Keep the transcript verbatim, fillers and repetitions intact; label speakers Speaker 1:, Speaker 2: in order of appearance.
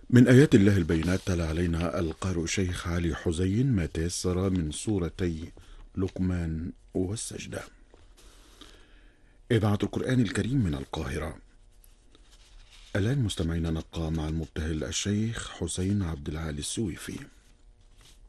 Speaker 1: من آيات الله البينات تلا علينا القارئ الشيخ علي حزين ما تيسر من سورتي لقمان والسجدة. إذاعة القرآن الكريم من القاهرة. الآن مستمعينا نبقى مع المبتهل الشيخ حسين عبد العالي السويفي.